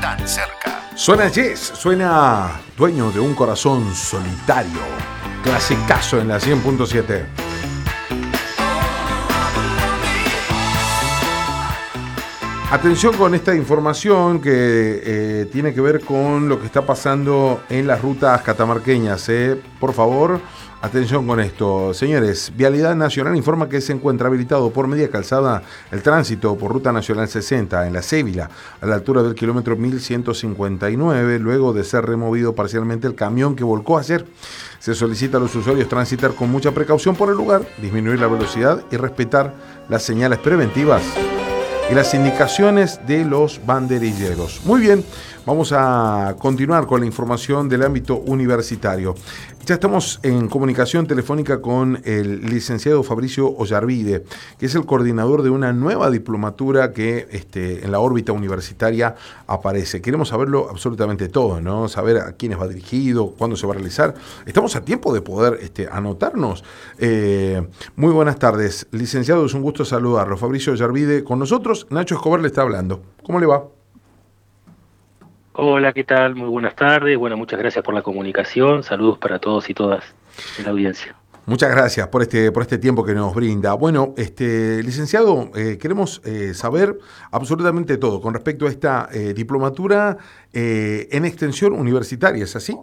tan cerca. Suena Yes, suena Dueño de un corazón solitario. Clasicazo en la 100.7. Atención con esta información que tiene que ver con lo que está pasando en las rutas catamarqueñas. Por favor, atención con esto. Señores, Vialidad Nacional informa que se encuentra habilitado por media calzada el tránsito por Ruta Nacional 60 en La Cévila, a la altura del kilómetro 1159, luego de ser removido parcialmente el camión que volcó ayer. Se solicita a los usuarios transitar con mucha precaución por el lugar, disminuir la velocidad y respetar las señales preventivas y las indicaciones de los banderilleros. Muy bien, vamos a continuar con la información del ámbito universitario. Ya estamos en comunicación telefónica con el licenciado Fabricio Ollarvide, que es el coordinador de una nueva diplomatura que en la órbita universitaria aparece. Queremos saberlo absolutamente todo, ¿no? Saber a quiénes va dirigido, cuándo se va a realizar. Estamos a tiempo de poder anotarnos. Muy buenas tardes, licenciado, es un gusto saludarlo. Fabricio Ollarvide con nosotros, Nacho Escobar le está hablando. ¿Cómo le va? Hola, ¿qué tal? Muy buenas tardes. Bueno, muchas gracias por la comunicación. Saludos para todos y todas en la audiencia. Muchas gracias por este tiempo que nos brinda. Bueno, licenciado, queremos saber absolutamente todo con respecto a esta diplomatura en extensión universitaria, ¿es así?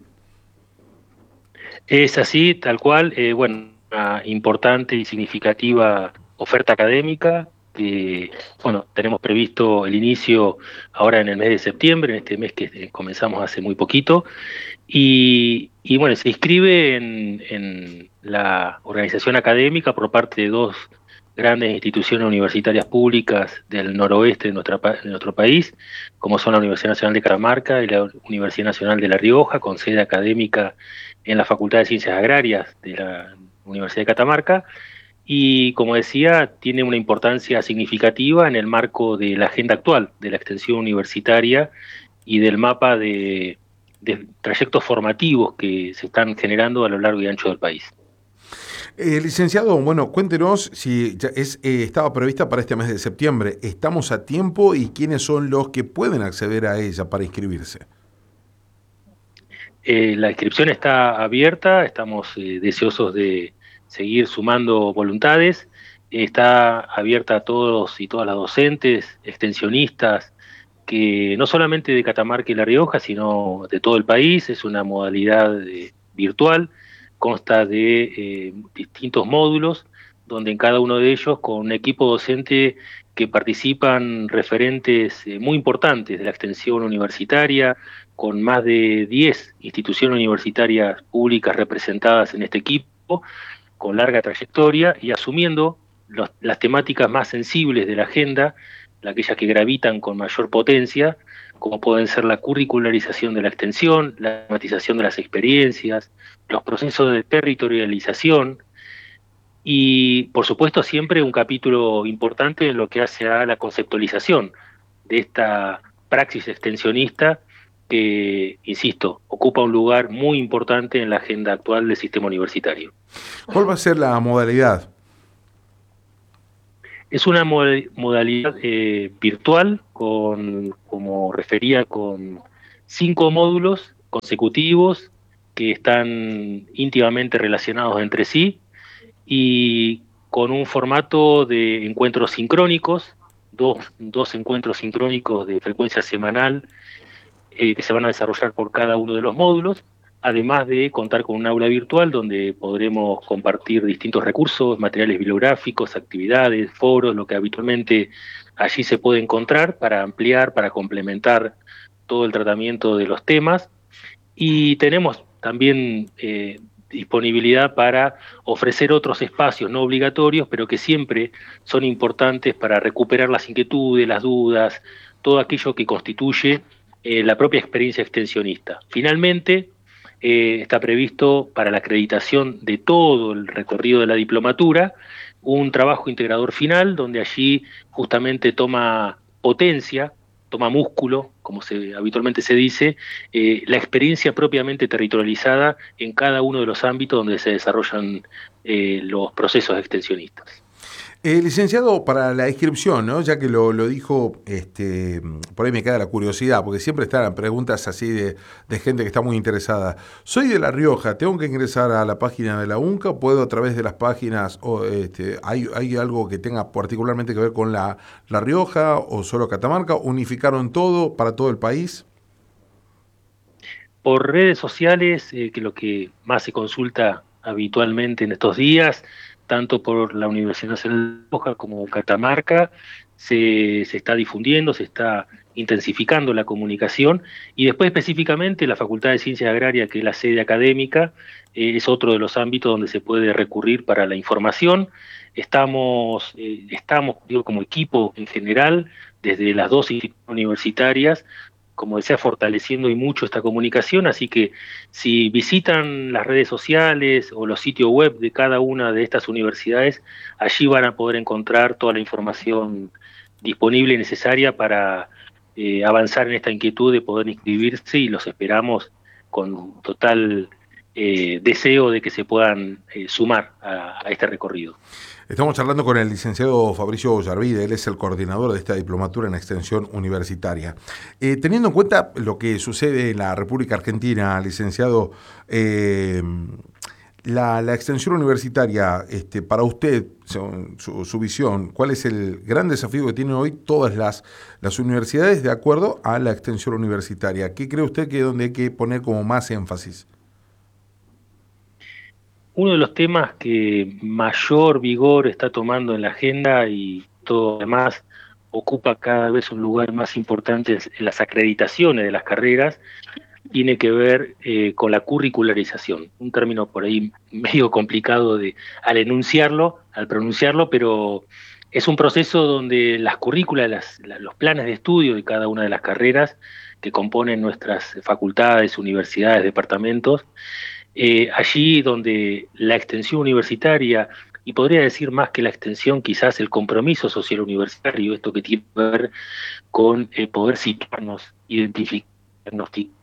Es así, tal cual. Bueno, una importante y significativa oferta académica. Bueno, tenemos previsto el inicio ahora en el mes de septiembre, en este mes que comenzamos hace muy poquito, y bueno, se inscribe en la organización académica por parte de dos grandes instituciones universitarias públicas del noroeste de nuestro país, como son la Universidad Nacional de Catamarca y la Universidad Nacional de La Rioja, con sede académica en la Facultad de Ciencias Agrarias de la Universidad de Catamarca. Y como decía, tiene una importancia significativa en el marco de la agenda actual de la extensión universitaria y del mapa de trayectos formativos que se están generando a lo largo y ancho del país. Licenciado, bueno, cuéntenos si ya estaba prevista para este mes de septiembre. ¿Estamos a tiempo y quiénes son los que pueden acceder a ella para inscribirse? La inscripción está abierta, estamos deseosos de seguir sumando voluntades. Está abierta a todos y todas las docentes, extensionistas, que no solamente de Catamarca y La Rioja, sino de todo el país. Es una modalidad virtual, consta de distintos módulos, donde en cada uno de ellos, con un equipo docente que participan referentes muy importantes de la extensión universitaria, con más de 10 instituciones universitarias públicas representadas en este equipo, con larga trayectoria y asumiendo las temáticas más sensibles de la agenda, aquellas que gravitan con mayor potencia, como pueden ser la curricularización de la extensión, la tematización de las experiencias, los procesos de territorialización y, por supuesto, siempre un capítulo importante en lo que hace a la conceptualización de esta praxis extensionista que, insisto, ocupa un lugar muy importante en la agenda actual del sistema universitario. ¿Cuál va a ser la modalidad? Es una modalidad virtual, como refería, con 5 módulos consecutivos que están íntimamente relacionados entre sí y con un formato de encuentros sincrónicos, dos encuentros sincrónicos de frecuencia semanal que se van a desarrollar por cada uno de los módulos, además de contar con un aula virtual donde podremos compartir distintos recursos, materiales bibliográficos, actividades, foros, lo que habitualmente allí se puede encontrar para ampliar, para complementar todo el tratamiento de los temas. Y tenemos también disponibilidad para ofrecer otros espacios no obligatorios, pero que siempre son importantes para recuperar las inquietudes, las dudas, todo aquello que constituye la propia experiencia extensionista. Finalmente, está previsto para la acreditación de todo el recorrido de la diplomatura un trabajo integrador final, donde allí justamente toma potencia, toma músculo, como habitualmente se dice, la experiencia propiamente territorializada en cada uno de los ámbitos donde se desarrollan los procesos extensionistas. Licenciado, para la inscripción, ¿no? Ya que lo dijo, por ahí me queda la curiosidad, porque siempre están preguntas así de gente que está muy interesada. Soy de La Rioja, ¿tengo que ingresar a la página de la UNCA? ¿Puedo a través de las páginas, hay algo que tenga particularmente que ver con la Rioja o solo Catamarca? ¿Unificaron todo para todo el país? Por redes sociales, que lo que más se consulta habitualmente en estos días, tanto por la Universidad Nacional de Rioja como Catamarca, se está difundiendo, se está intensificando la comunicación, y después específicamente la Facultad de Ciencias Agrarias, que es la sede académica, es otro de los ámbitos donde se puede recurrir para la información. Estamos, digo, como equipo en general, desde las dos instituciones universitarias, como decía, fortaleciendo y mucho esta comunicación, así que si visitan las redes sociales o los sitios web de cada una de estas universidades, allí van a poder encontrar toda la información disponible y necesaria para avanzar en esta inquietud de poder inscribirse, y los esperamos con total deseo de que se puedan sumar a este recorrido. Estamos charlando con el licenciado Fabricio Ollarvide, él es el coordinador de esta diplomatura en extensión universitaria. Teniendo en cuenta lo que sucede en la República Argentina, licenciado, la extensión universitaria, para usted, su visión, ¿cuál es el gran desafío que tienen hoy todas las universidades de acuerdo a la extensión universitaria? ¿Qué cree usted que es donde hay que poner como más énfasis? Uno de los temas que mayor vigor está tomando en la agenda, y todo además ocupa cada vez un lugar más importante en las acreditaciones de las carreras, tiene que ver con la curricularización, un término por ahí medio complicado al enunciarlo, al pronunciarlo, pero es un proceso donde las currículas, los planes de estudio de cada una de las carreras que componen nuestras facultades, universidades, departamentos, allí donde la extensión universitaria, y podría decir más que la extensión, quizás el compromiso social universitario, esto que tiene que ver con poder situarnos, identificar, diagnosticar.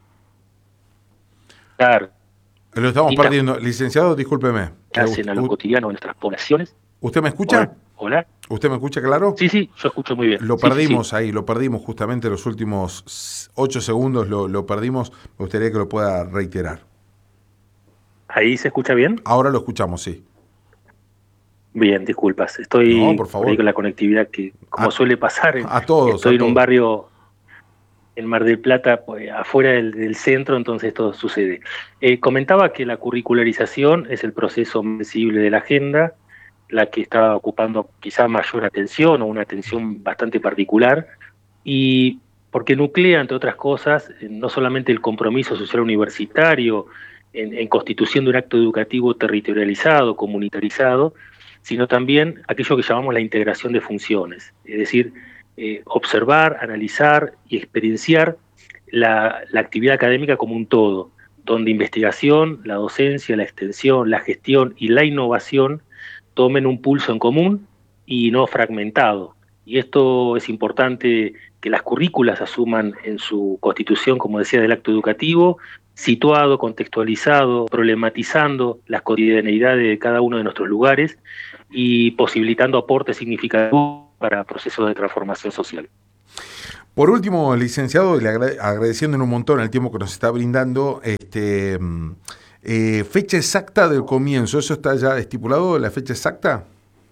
Lo estamos perdiendo. Licenciado, discúlpeme. Que hacen a lo cotidiano en nuestras poblaciones. ¿Usted me escucha? Hola. ¿Usted me escucha claro? Sí, yo escucho muy bien. Lo perdimos ahí, lo perdimos justamente los últimos 8 segundos, lo perdimos. Me gustaría que lo pueda reiterar. ¿Ahí se escucha bien? Ahora lo escuchamos, sí. Bien, disculpas. Estoy por favor, ahí con la conectividad que, como suele pasar, estoy en un barrio en Mar del Plata, pues, afuera del centro, entonces esto sucede. Comentaba que la curricularización es el proceso más sensible de la agenda, la que está ocupando quizá mayor atención, o una atención bastante particular, y porque nuclea, entre otras cosas, no solamente el compromiso social universitario en constitución de un acto educativo territorializado, comunitarizado, sino también aquello que llamamos la integración de funciones, es decir, observar, analizar y experienciar la actividad académica como un todo, donde investigación, la docencia, la extensión, la gestión y la innovación tomen un pulso en común y no fragmentado. Y esto es importante que las currículas asuman en su constitución, como decía, del acto educativo, situado, contextualizado, problematizando las cotidianeidades de cada uno de nuestros lugares y posibilitando aportes significativos para procesos de transformación social. Por último, licenciado, y agradeciéndole un montón el tiempo que nos está brindando, fecha exacta del comienzo, ¿eso está ya estipulado, la fecha exacta?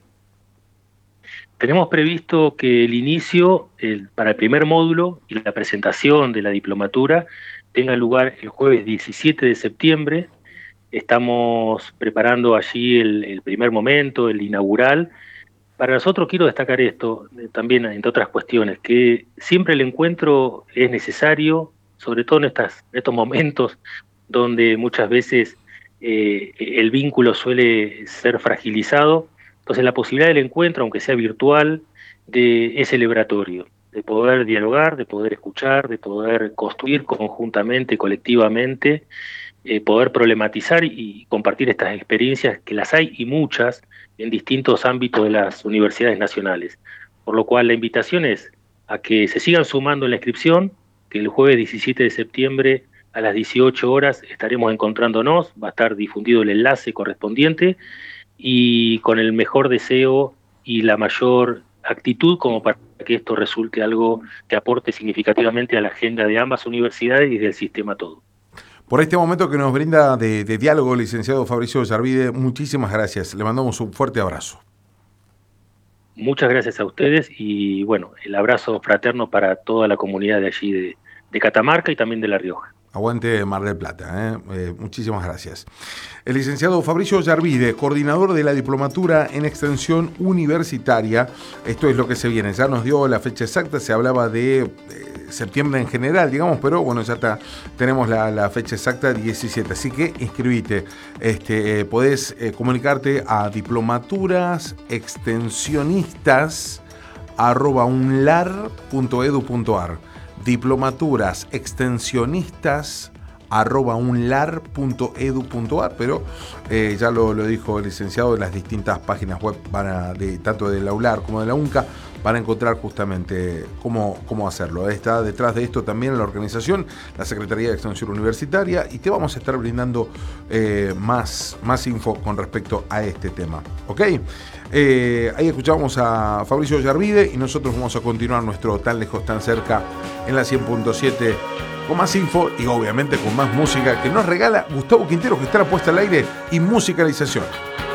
Tenemos previsto que el inicio para el primer módulo y la presentación de la diplomatura tenga lugar el jueves 17 de septiembre. Estamos preparando allí el primer momento, el inaugural. Para nosotros quiero destacar esto, también entre otras cuestiones, que siempre el encuentro es necesario, sobre todo en estos momentos donde muchas veces el vínculo suele ser fragilizado. Entonces la posibilidad del encuentro, aunque sea virtual, es celebratorio, de poder dialogar, de poder escuchar, de poder construir conjuntamente, colectivamente, poder problematizar y compartir estas experiencias, que las hay y muchas en distintos ámbitos de las universidades nacionales. Por lo cual la invitación es a que se sigan sumando en la inscripción, que el jueves 17 de septiembre a las 18 horas estaremos encontrándonos, va a estar difundido el enlace correspondiente, y con el mejor deseo y la mayor actitud como para que esto resulte algo que aporte significativamente a la agenda de ambas universidades y del sistema todo. Por este momento que nos brinda de diálogo, licenciado Fabricio Yarvide, muchísimas gracias. Le mandamos un fuerte abrazo. Muchas gracias a ustedes y bueno, el abrazo fraterno para toda la comunidad de allí de Catamarca y también de La Rioja. Aguante Mar del Plata, muchísimas gracias. El licenciado Fabricio Yarvide, coordinador de la diplomatura en extensión universitaria. Esto es lo que se viene. Ya nos dio la fecha exacta, se hablaba de septiembre en general, digamos, pero bueno, ya tenemos la fecha exacta, 17. Así que inscribite. Podés comunicarte a diplomaturasensionistas@unlar.edu.ar. diplomaturasensionistas@unlar.edu.ar, pero ya lo dijo el licenciado, en las distintas páginas web tanto de la ULAR como de la UNCA van a encontrar justamente cómo hacerlo. Está detrás de esto también la organización, la Secretaría de Extensión Universitaria, y te vamos a estar brindando más info con respecto a este tema. ¿Ok? Ahí escuchamos a Fabricio Yarvide y nosotros vamos a continuar nuestro Tan Lejos, Tan Cerca en la 100.7 con más info y obviamente con más música que nos regala Gustavo Quintero, que estará puesta al aire, y musicalización.